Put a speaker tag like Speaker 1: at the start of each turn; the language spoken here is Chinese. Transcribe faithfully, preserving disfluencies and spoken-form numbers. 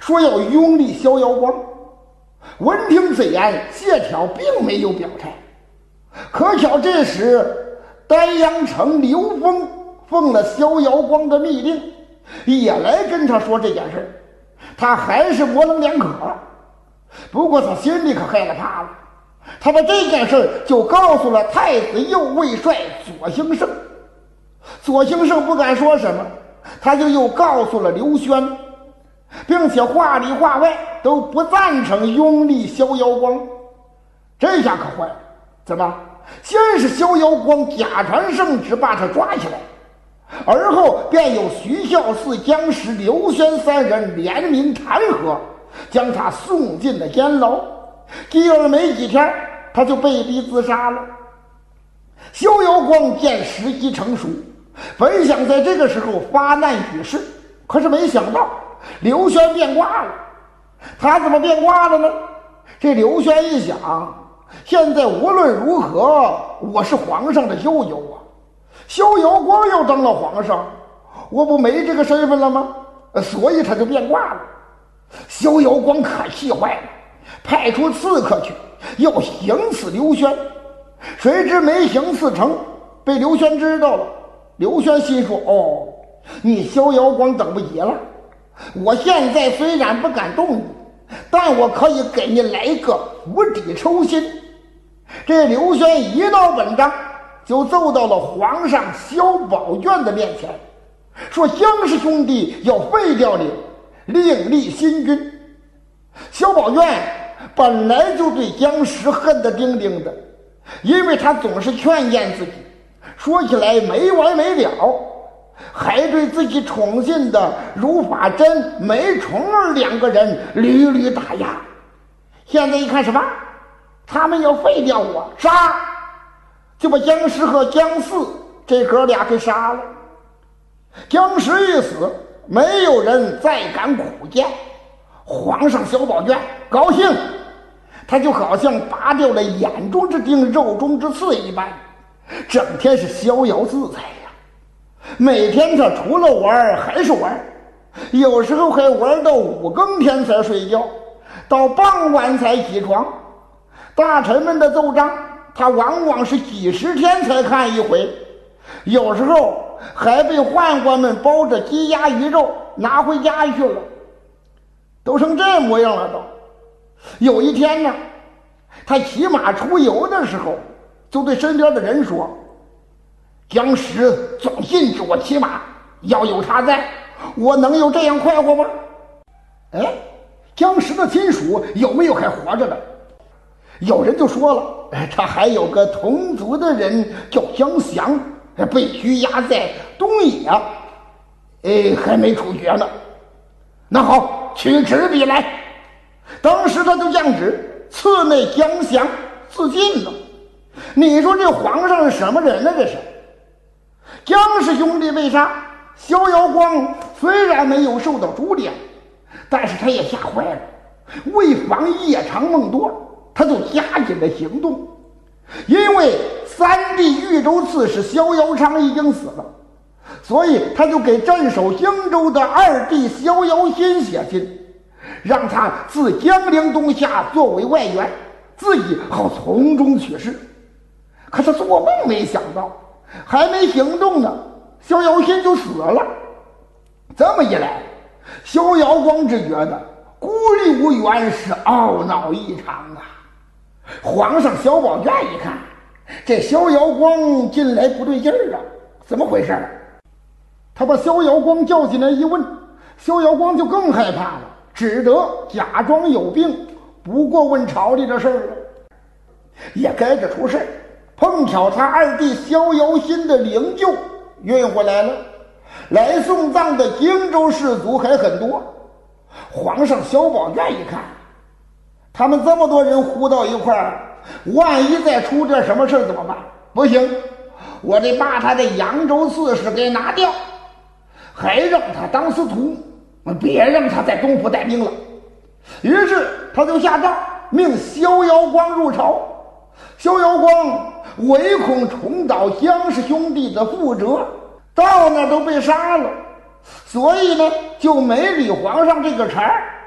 Speaker 1: 说要拥立逍遥光。闻听此言，谢朓并没有表态。可巧这时丹阳城刘封奉了逍遥光的密令，也来跟他说这件事，他还是模棱两可。不过他心里可害了怕了，他把这件事就告诉了太子右卫帅左兴盛。左兴盛不敢说什么，他就又告诉了刘轩，并且话里话外都不赞成拥立逍遥光。这下可坏了，怎么？先是逍遥光假传圣旨把他抓起来，而后便有徐孝嗣、江石、刘轩三人联名弹劾，将他送进了监牢。继而没几天，他就被逼自杀了。逍遥光见时机成熟，本想在这个时候发难于世，可是没想到刘轩变卦了。他怎么变卦了呢？这刘轩一想，现在无论如何我是皇上的舅舅啊，逍遥光要当了皇上，我不没这个身份了吗？所以他就变卦了。逍遥光可气坏了，派出刺客去要行刺刘轩，谁知没行刺成，被刘轩知道了。刘轩心说，哦，你逍遥光等不及了，我现在虽然不敢动你，但我可以给你来个釜底抽薪。这刘轩一到本章，就奏到了皇上萧宝卷的面前，说姜氏兄弟要废掉你，另立新君。萧宝卷本来就对姜石恨得叮叮的，因为他总是劝谏自己，说起来没完没了，还对自己宠信的如法真、梅虫儿两个人屡屡打压。现在一看什么？他们要废掉我，杀！就把姜石和姜嗣这哥俩给杀了。姜石一死，没有人再敢苦谏。皇上萧宝卷高兴，他就好像拔掉了眼中之钉、肉中之刺一般，整天是逍遥自在呀。每天他除了玩还是玩，有时候还玩到五更天才睡觉，到傍晚才起床。大臣们的奏章他往往是几十天才看一回，有时候还被宦官们包着鸡鸭鱼肉拿回家去了，都成这模样了都。有一天呢，他骑马出游的时候，就对身边的人说，姜石总禁止我骑马，要有他在，我能有这样快活吗？哎，姜石的亲属有没有还活着呢？有人就说了，他还有个同族的人叫姜祥，被拘押在东野，哎，还没处决呢。那好，取纸笔来。当时他就降旨赐那姜祥自尽了。你说这皇上是什么人呢？这是姜氏兄弟被杀，逍遥光虽然没有受到株连，但是他也吓坏了，为防夜长梦多，他就加紧了行动。因为三弟豫州刺史萧遥昌已经死了，所以他就给镇守荆州的二弟萧遥新写信，让他自江陵东下作为外援，自己好从中取势。可是做梦没想到，还没行动呢，萧遥新就死了。这么一来，萧遥光只觉得孤立无援，是懊恼异常啊。皇上萧宝卷一看，这萧遥光近来不对劲儿啊，怎么回事？他把萧遥光叫进来一问，萧遥光就更害怕了，只得假装有病，不过问朝里的事儿了。也该着出事，碰巧他二弟萧遥新的灵柩运回来了，来送葬的荆州士族还很多。皇上萧宝卷一看，他们这么多人呼到一块儿，万一再出点什么事怎么办？不行，我得把他的扬州刺史给拿掉，还让他当司徒，别让他在东府带兵了。于是他就下诏命萧遥光入朝。萧遥光唯恐重蹈姜氏兄弟的覆辙，到那都被杀了，所以呢就没理皇上这个茬儿，